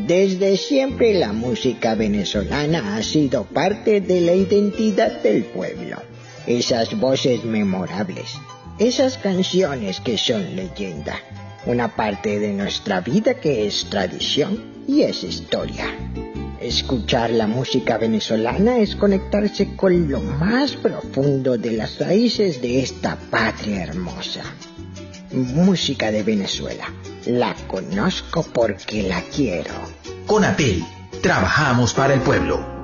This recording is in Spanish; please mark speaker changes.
Speaker 1: Desde siempre la música venezolana ha sido parte de la identidad del pueblo. Esas voces memorables, esas canciones que son leyenda, una parte de nuestra vida que es tradición y es historia. Escuchar la música venezolana es conectarse con lo más profundo de las raíces de esta patria hermosa. Música de Venezuela. La conozco porque la quiero.
Speaker 2: Conatel. Trabajamos para el pueblo.